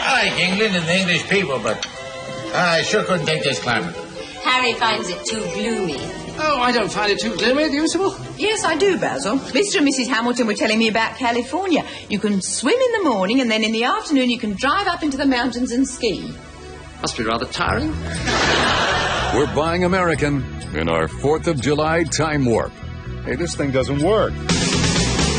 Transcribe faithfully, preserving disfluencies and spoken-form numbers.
I like England and the English people, but I sure couldn't take this climate. Harry finds it too gloomy. Oh, I don't find it too gloomy, do you, Sybil? Yes, I do, Basil. Mister and Missus Hamilton were telling me about California. You can swim in the morning, and then in the afternoon you can drive up into the mountains and ski. Must be rather tiring. We're buying American in our fourth of July time warp. Hey, this thing doesn't work.